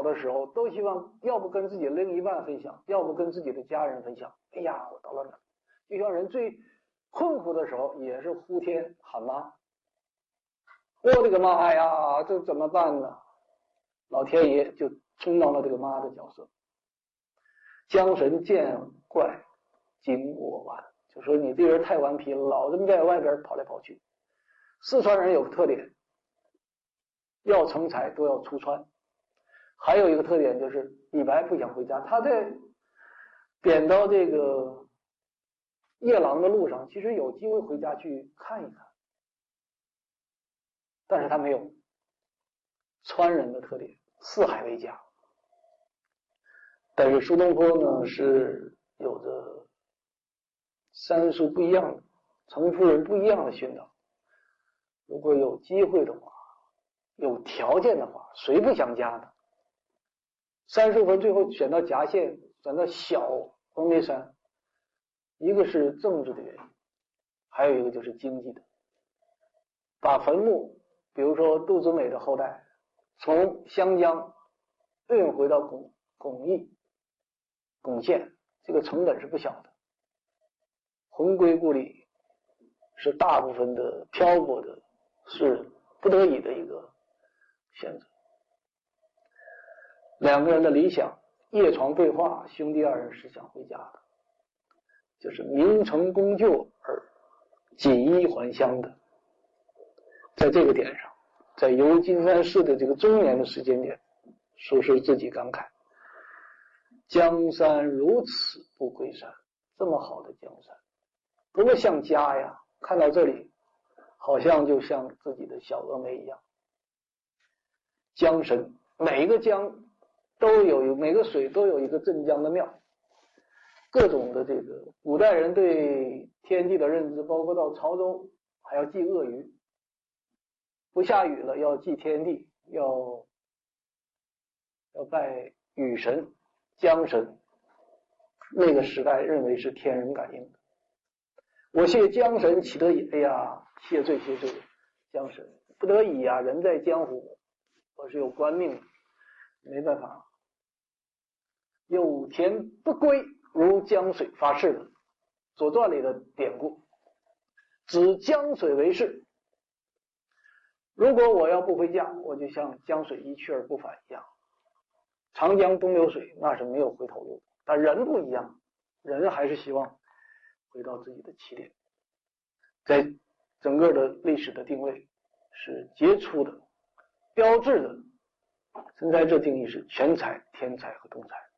好的时候，都希望要不跟自己的另一半分享，要不跟自己的家人分享。哎呀，我到了哪？就像人最困苦的时候，也是呼天喊妈。我的个妈呀，这怎么办呢？老天爷就充当了这个妈的角色。江神见怪惊我顽，就说你这人太顽皮了，老这么在外边跑来跑去。四川人有个特点，要成才都要出川。还有一个特点就是李白不想回家，他在贬到这个夜郎的路上，其实有机会回家去看一看，但是他没有。川人的特点，四海为家。但是苏东坡呢，是有着三叔不一样的，程夫人不一样的熏陶。如果有机会的话，有条件的话，谁不想家呢？三叔坟最后选到夹县，选到小峨眉山，一个是政治的原因，还有一个就是经济的。把坟墓，比如说杜子美的后代，从湘江运回到巩义、巩县，这个成本是不小的。魂归故里是大部分的漂泊的，是不得已的一个选择。两个人的理想，夜床对话，兄弟二人是想回家的，就是名成功就而锦衣还乡的。在这个点上，在游金山寺的这个中年的时间点，说是自己感慨：江山如此不归山，这么好的江山，多么像家呀！看到这里，好像就像自己的小峨眉一样。江神，每一个江都有，每个水都有一个镇江的庙。各种的这个古代人对天地的认知，包括到潮州还要祭鳄鱼，不下雨了要祭天地，要拜雨神、江神。那个时代认为是天人感应的。我谢江神岂得已？哎呀，谢罪，江神不得已啊，人在江湖，我是有官命的，没办法。有田不归，如江水发誓的，左传里的典故，指江水为誓。如果我要不回家，我就像江水一去而不返一样。长江东流水，那是没有回头路的。但人不一样，人还是希望回到自己的起点。在整个的历史的定位是杰出的、标志的。身材这定义是全才、天才和通才。